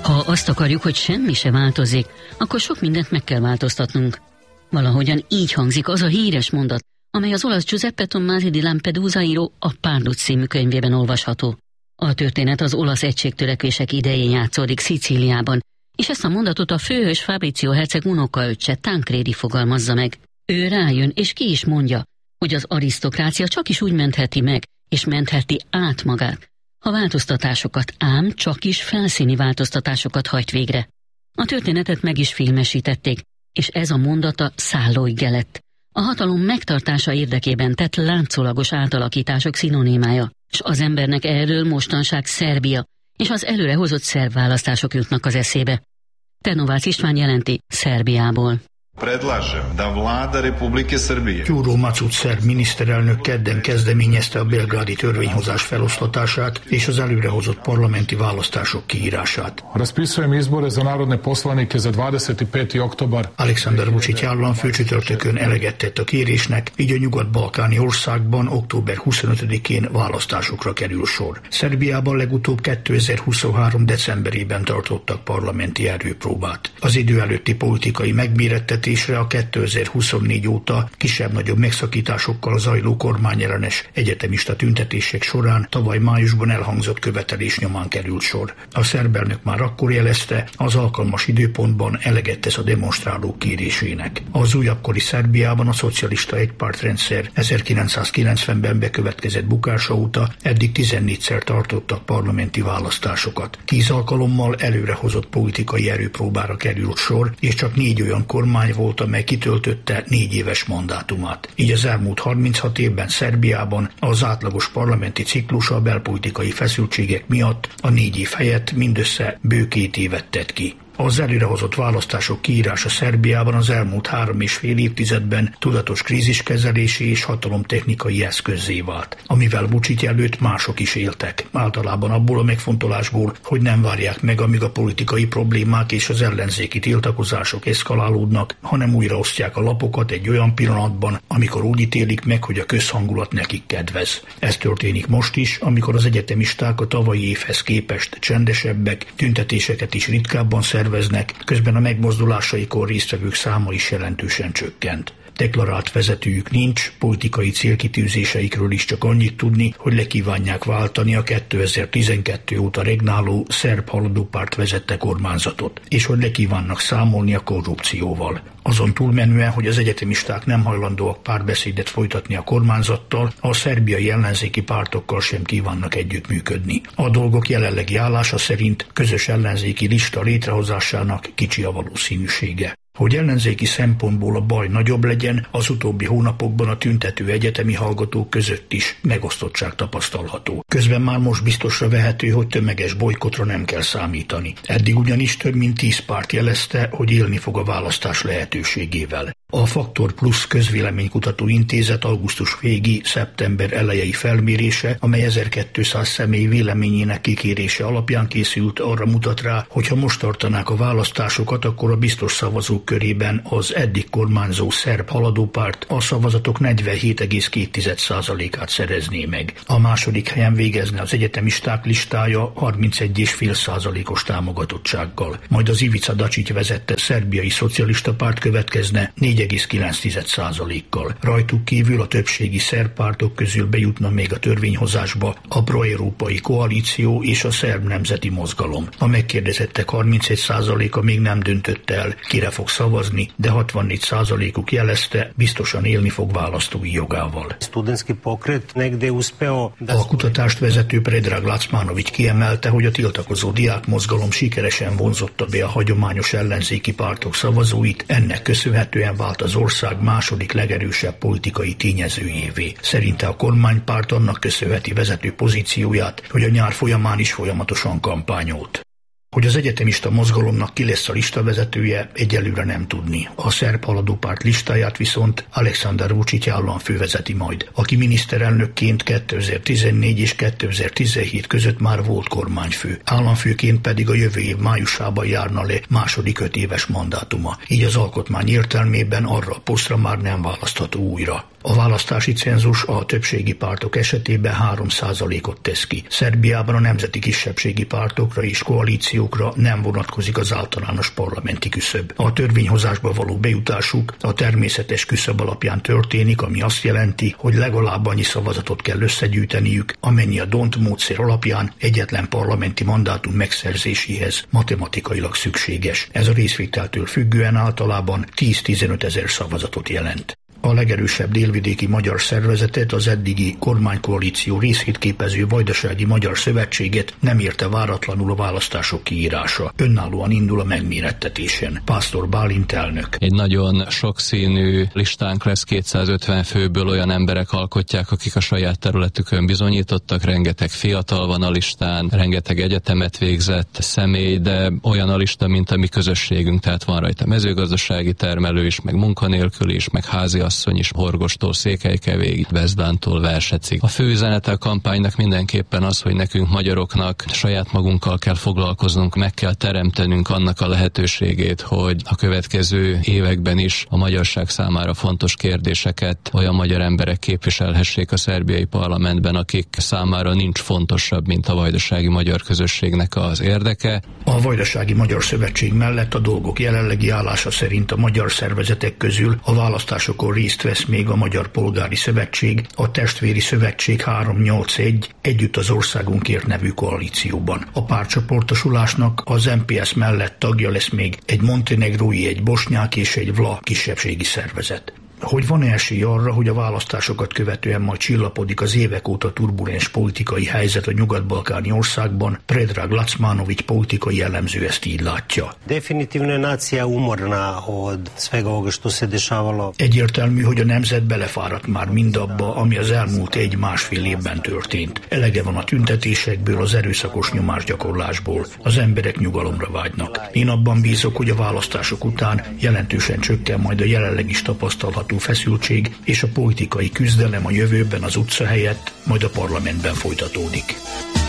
Ha azt akarjuk, hogy semmi se változik, akkor sok mindent meg kell változtatnunk. Valahogyan így hangzik az a híres mondat, amely az olasz Giuseppe Tomasi di Lampedusa író A Párduc című könyvében olvasható. A történet az olasz egységtörekvések idején játszódik Szicíliában, és ezt a mondatot a főhős Fabrizio herceg unokaöccse Tancredi fogalmazza meg. Ő rájön és ki is mondja, hogy az arisztokrácia csak is úgy mentheti meg, és mentheti át magát, ha változtatásokat, ám csak is felszíni változtatásokat hajt végre. A történetet meg is filmesítették, és ez a mondata szállóige lett. A hatalom megtartása érdekében tett látszólagos átalakítások szinonimája, és az embernek erről mostanság Szerbia és az előrehozott szerb választások jutnak az eszébe. Ternovácz István jelenti Szerbiából. Predlažem da Vlada Republike Srbije. Đuro Macuc szerb miniszterelnök kedden kezdeményezte a belgrádi törvényhozás feloszlatását és az előrehozott parlamenti választások kiírását. Raspisujem izbore za narodne poslanike za 25. október. Aleksandar Vučić államfő csütörtökön eleget tett a kérésnek, így a nyugat-balkáni országban október 25-én választásokra kerül sor. Szerbiában legutóbb 2023. decemberében tartottak parlamenti erőpróbát. Az idő előtti politikai megmérettetésre a 2024 óta kisebb-nagyobb megszakításokkal zajló kormányellenes egyetemista tüntetések során tavaly májusban elhangzott követelés nyomán került sor. A szerb elnök már akkor jelezte, az alkalmas időpontban eleget tesz a demonstrálók kérésének. Az újabbkori Szerbiában a szocialista egypártrendszer 1990-ben bekövetkezett bukása óta eddig 14-szer tartottak parlamenti választásokat. 10 alkalommal előrehozott politikai erőpróbára került sor, és csak 4 olyan kormány volt, amely kitöltötte 4 éves mandátumát. Így az elmúlt 36 évben Szerbiában az átlagos parlamenti ciklus a belpolitikai feszültségek miatt a 4 év helyett mindössze bő 2 évet tett ki. Az előrehozott választások kiírása Szerbiában az elmúlt 3,5 évtizedben tudatos kríziskezelési és hatalomtechnikai eszközzé vált, amivel Vučić előtt mások is éltek. Általában abból a megfontolásból, hogy nem várják meg, amíg a politikai problémák és az ellenzéki tiltakozások eszkalálódnak, hanem újraosztják a lapokat egy olyan pillanatban, amikor úgy ítélik meg, hogy a közhangulat nekik kedvez. Ez történik most is, amikor az egyetemisták a tavalyi évhez képest csendesebbek, tüntetéseket is ritkábban szerveznek, közben a megmozdulásaikon résztvevők száma is jelentősen csökkent. Deklarált vezetőjük nincs, politikai célkitűzéseikről is csak annyit tudni, hogy lekívánják váltani a 2012 óta regnáló szerb haladópárt vezette kormányzatot, és hogy lekívánnak számolni a korrupcióval. Azon túlmenően, hogy az egyetemisták nem hajlandóak párbeszédet folytatni a kormányzattal, a szerbiai ellenzéki pártokkal sem kívánnak együttműködni. A dolgok jelenlegi állása szerint közös ellenzéki lista létrehozásának kicsi a valószínűsége. Hogy ellenzéki szempontból a baj nagyobb legyen, az utóbbi hónapokban a tüntető egyetemi hallgatók között is megosztottság tapasztalható. Közben már most biztosra vehető, hogy tömeges bojkottra nem kell számítani. Eddig ugyanis több mint 10 párt jelezte, hogy élni fog a választás lehetőségével. A Faktor Plus közvéleménykutató intézet augusztus végi, szeptember elejei felmérése, amely 1200 személy véleményének kikérése alapján készült, arra mutat rá, hogy ha most tartanák a választásokat, akkor a biztos szavazók körében az eddig kormányzó szerb haladópárt a szavazatok 47,2%-át szerezné meg. A második helyen végezne az egyetemisták listája 31,5%-os támogatottsággal. Majd az Ivica Dačić vezette szerbiai szocialista párt következne 4,9%-kal. Rajtuk kívül a többségi szerb pártok közül bejutna még a törvényhozásba a proeurópai koalíció és a szerb nemzeti mozgalom. A megkérdezettek 31%-a még nem döntött el, kire fog szavazni, de 64%-uk jelezte, biztosan élni fog választói jogával. A kutatást vezető Predrag Lacmanović kiemelte, hogy a tiltakozó diákmozgalom sikeresen vonzotta be a hagyományos ellenzéki pártok szavazóit, ennek köszönhetően vált az ország második legerősebb politikai tényezőjévé. Szerinte a kormánypárt annak köszönheti vezető pozícióját, hogy a nyár folyamán is folyamatosan kampányolt. Hogy az egyetemista mozgalomnak ki lesz a listavezetője, egyelőre nem tudni. A szerb haladópárt listáját viszont Aleksandar Vučić államfő vezeti majd, aki miniszterelnökként 2014 és 2017 között már volt kormányfő. Államfőként pedig a jövő év májusában járna le második 5 éves mandátuma. Így az alkotmány értelmében arra a posztra már nem választható újra. A választási cenzus a többségi pártok esetében 3%-ot tesz ki. Szerbiában a nemzeti kisebbségi pártokra és koalíciókra nem vonatkozik az általános parlamenti küszöb. A törvényhozásba való bejutásuk a természetes küszöb alapján történik, ami azt jelenti, hogy legalább annyi szavazatot kell összegyűjteniük, amennyi a D'Hondt módszer alapján egyetlen parlamenti mandátum megszerzéséhez matematikailag szükséges. Ez a részvételtől függően általában 10-15 ezer szavazatot jelent. A legerősebb délvidéki magyar szervezetet, az eddigi kormánykoalíció részét képező Vajdasági Magyar Szövetséget nem érte váratlanul a választások kiírása. Önállóan indul a megmérettetésen. Pásztor Bálint elnök. Egy nagyon sokszínű listánk lesz, 250 főből olyan emberek alkotják, akik a saját területükön bizonyítottak, rengeteg fiatal van a listán, rengeteg egyetemet végzett személy, de olyan a lista, mint a mi közösségünk, tehát van rajta mezőgazdasági termelő is, meg munkanélkül is, meg háziasszony is, Horgostól Székelyke végig, Vezdlántól Versecig. A fő üzenete a kampánynak mindenképpen az, hogy nekünk magyaroknak saját magunkkal kell foglalkoznunk, meg kell teremtenünk annak a lehetőségét, hogy a következő években is a magyarság számára fontos kérdéseket olyan magyar emberek képviselhessék a szerbiai parlamentben, akik számára nincs fontosabb, mint a vajdasági magyar közösségnek az érdeke. A Vajdasági Magyar Szövetség mellett a dolgok jelenlegi állása szerint a magyar szervezetek közül a választásokon részt vesz még a Magyar Polgári Szövetség, a Testvéri Szövetség 381 együtt az Országunkért nevű koalícióban. A pártcsoportosulásnak az MPS mellett tagja lesz még egy montenegrói, egy bosnyák és egy vlah kisebbségi szervezet. Hogy van esély arra, hogy a választásokat követően majd csillapodik az évek óta turbulens politikai helyzet a nyugat-balkáni országban, Predrag Lacmanović politikai elemző ezt így látja. Definitivno je nacija umorna od svega ovoga što se dešavalo. Egyértelmű, hogy a nemzet belefáradt már mindabba, ami az elmúlt 1-1,5 évben történt. Elege van a tüntetésekből, az erőszakos nyomásgyakorlásból. Az emberek nyugalomra vágynak. Én abban bízok, hogy a választások után jelentősen csökken majd a jelenleg is tapasztalható feszültség, és a politikai küzdelem a jövőben az utca helyett majd a parlamentben folytatódik.